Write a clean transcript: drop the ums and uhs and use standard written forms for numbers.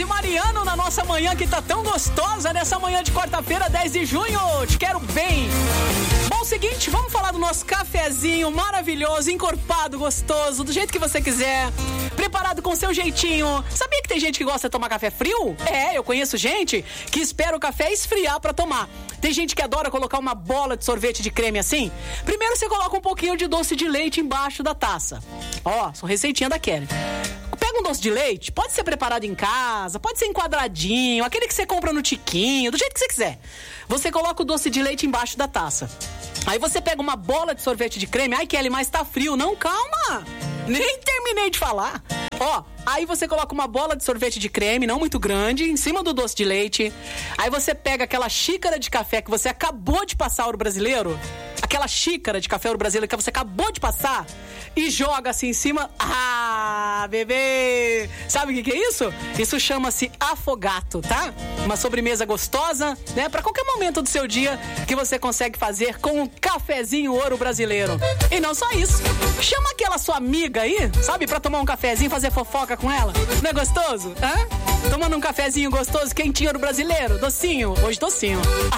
e Mariano na nossa manhã que tá tão gostosa nessa manhã de quarta-feira, 10 de junho. Te quero bem. Bom, seguinte, vamos falar do nosso cafezinho maravilhoso, encorpado, gostoso, do jeito que você quiser, preparado com seu jeitinho. Sabia que tem gente que gosta de tomar café frio? Eu conheço gente que espera o café esfriar pra tomar. Tem gente que adora colocar uma bola de sorvete de creme assim. Primeiro você coloca um pouquinho de doce de leite embaixo da taça. Ó, sua receitinha da Kelly. Pega um doce de leite, pode ser preparado em casa, pode ser em quadradinho, aquele que você compra no tiquinho, do jeito que você quiser. Você coloca o doce de leite embaixo da taça. Aí você pega uma bola de sorvete de creme. Ai, Kelly, mas tá frio. Não, calma. Nem terminei de falar. Ó, aí você coloca uma bola de sorvete de creme, não muito grande, em cima do doce de leite. Aí você pega aquela xícara de café que você acabou de passar Ouro Brasileiro, aquela xícara de café Ouro Brasileiro que você acabou de passar, e joga assim em cima. Ah, bebê! Sabe o que é isso? Isso chama-se afogato, tá? Uma sobremesa gostosa, né? Pra qualquer momento do seu dia que você consegue fazer com um cafezinho Ouro Brasileiro. E não só isso. Chama aquela sua amiga aí, sabe? Pra tomar um cafezinho, fazer fofoca com ela. Não é gostoso? Hã? Tomando um cafezinho gostoso, quentinho Ouro Brasileiro, docinho. Hoje docinho.